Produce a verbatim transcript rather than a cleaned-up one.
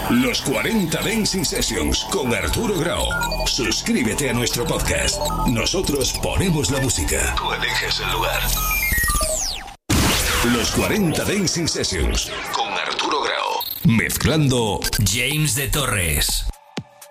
Los cuarenta Dancing Sessions con Arturo Grau. Suscríbete a nuestro podcast. Nosotros ponemos la música. Tú eliges el lugar. Los cuarenta Dancing Sessions con Arturo Grau. Mezclando James de Torres.